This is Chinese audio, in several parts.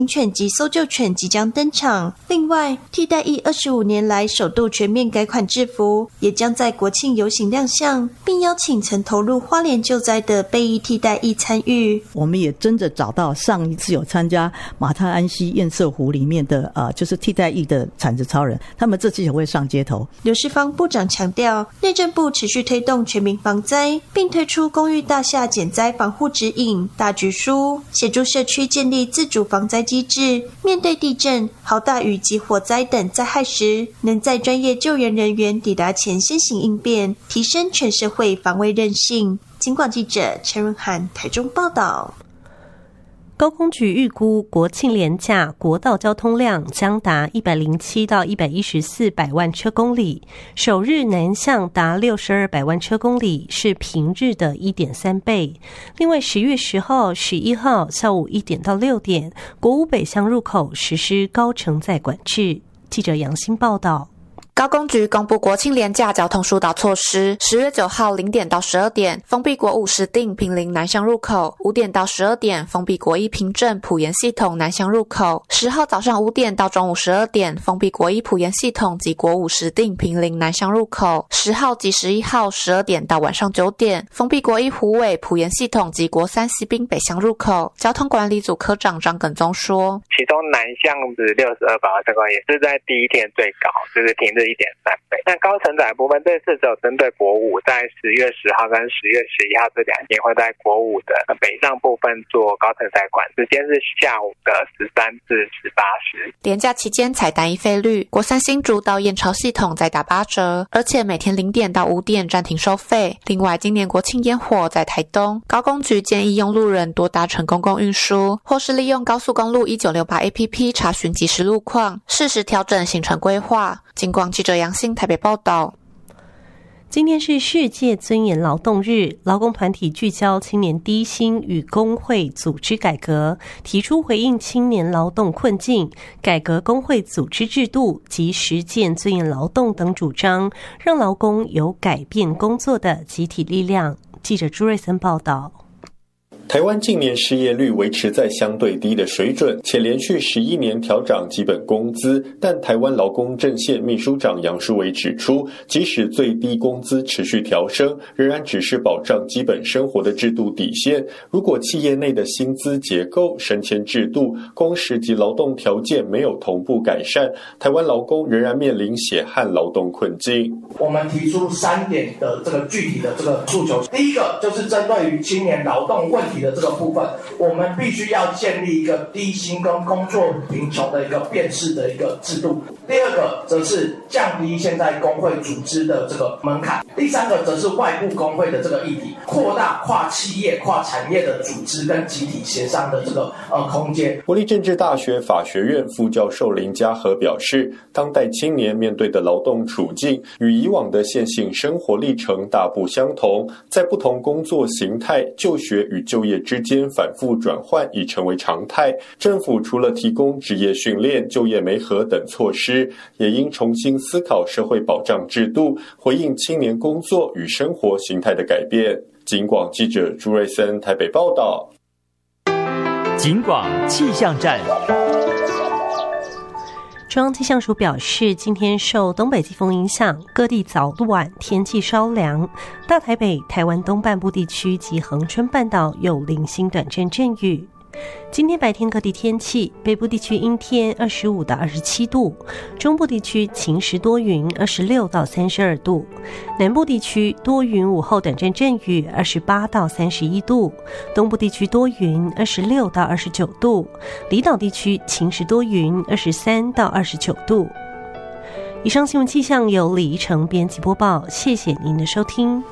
犬及搜救犬即将登场。另外，替代役25年来首度全面改款制服，也将在国庆游行亮相，并邀请曾投入花莲救灾的备役替代役参与。 我们也真的找到上一次有参加马太安溪堰塞湖里面的就是替代役的铲子超人，他们这次也会上街头。 刘世芳部长强调，内政部持续推动全民防灾，并推出公寓大厦减灾防护指引、大局书，协助社区建立自主防灾机制，面对地震、豪大雨及火灾等灾害时，能在专业救援人员抵达前先行应变，提升全社会防卫韧性。警广记者陈润涵台中报道。 高工局预估国庆连假国道交通量将达107到114百万车公里，首日南向达62百万车公里，是平日的 1.3 倍。另外10月10号、11号下午1点到6点，国五北向入口实施高承载管制。记者杨欣报道。 高工局公布国庆连假交通疏导措施，10月9号0点到12点封闭国五石碇坪林南向入口，5点到12点封闭国一平镇埔盐系统南向入口，10号早上5点到中午12点封闭国一埔盐系统及国五石碇坪林南向入口，10号及11号12点到晚上9点封闭国一虎尾埔盐系统及国三西滨北向入口。交通管理组科长张耿宗说， 其中南向是62百万车公里，也是在第一天最高，就是平日1.3倍。那高承载部分这次只有针对国五，在10月10号跟10月11号这2天会在国五的北上部分做高承载管，时间是下午的13至18时。 连假期间采单一费率，国三新竹到燕巢系统再打8折，而且每天0点到5点暂停收费。另外，今年国庆烟火在台东，高工局建议用路人多搭乘公共运输，或是利用高速公路1968 APP 查询即时路况，适时调整行程规划。警广记者杨欣台北报道。 今天是世界尊严劳动日，劳工团体聚焦青年低薪与工会组织改革，提出回应青年劳动困境、改革工会组织制度及实践尊严劳动等主张，让劳工有改变工作的集体力量。记者朱瑞森报道。 台湾近年失业率维持在相对低的水准，且连续11年调涨基本工资，但台湾劳工阵线秘书长杨淑伟指出，即使最低工资持续调升，仍然只是保障基本生活的制度底线。如果企业内的薪资结构、升迁制度、工时及劳动条件没有同步改善，台湾劳工仍然面临血汗劳动困境。 我们提出3点的这个具体的这个诉求，第一个就是针对于青年劳动问题的这个部分，我们必须要建立一个低薪跟工作贫穷的一个辨识的一个制度。第二个则是降低现在工会组织的这个门槛。第三个则是外部工会的这个议题，扩大跨企业、跨产业的组织跟集体协商的这个空间。 国立政治大学法学院副教授林家和表示，当代青年面对的劳动处境与以往的现行生活历程大不相同，在不同工作形态、就学与就业之间反复转换已成为常态。政府除了提供职业训练、就业媒合等措施，也应重新思考社会保障制度，回应青年工作与生活形态的改变。警广记者朱瑞森台北报道。 警广气象站。 中央气象署表示，今天受东北季风影响，各地早晚天气稍凉，大台北、台湾东半部地区及恒春半岛有零星短暂阵雨。今天白天各地天气，北部地区阴天25到27度，中部地区晴时多云26到32度，南部地区多云午后短暂阵雨28到31度，东部地区多云26到29度，离岛地区晴时多云23到29度。以上新闻气象由李怡成编辑播报，谢谢您的收听。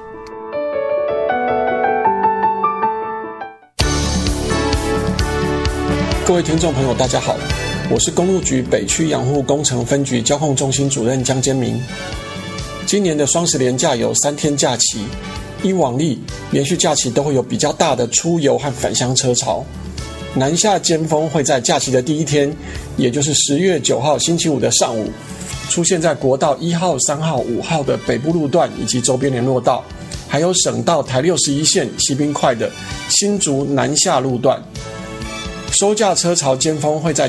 各位听众朋友大家好，我是公路局北区养护工程分局交控中心主任江坚明。今年的双十连假有3天假期，依往例连续假期都会有比较大的出游和返乡车潮。南下尖峰会在假期的第一天，也就是10月9号星期五的上午，出现在国道1号、3号、5号的北部路段以及周边联络道，还有省道台61线西滨快的新竹南下路段。 收价车潮尖峰会在